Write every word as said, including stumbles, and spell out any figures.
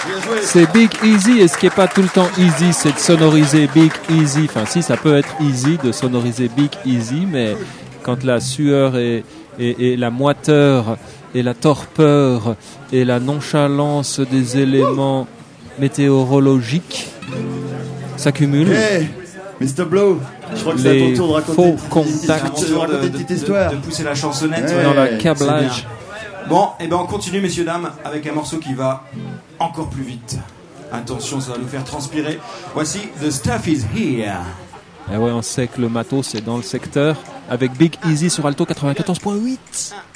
C'est Big Easy, et ce qui n'est pas tout le temps easy, c'est de sonoriser Big Easy. Enfin, si, ça peut être easy de sonoriser Big Easy, mais quand la sueur et, et, et la moiteur et la torpeur et la nonchalance des éléments météorologiques s'accumulent. Hey, mister Blow, je crois que c'est à ton tour de raconter faux une petite- contacts de raconter une de, petite de- histoire. de pousser la chansonnette Ouais. ouais, dans la c'est câblage. bien. Bon, et ben on continue messieurs dames avec un morceau qui va encore plus vite. Attention, ça va nous faire transpirer. Voici The Stuff Is Here. Et ouais, on sait que le matos est dans le secteur avec Big Easy sur Alto quatre-vingt-quatorze virgule huit.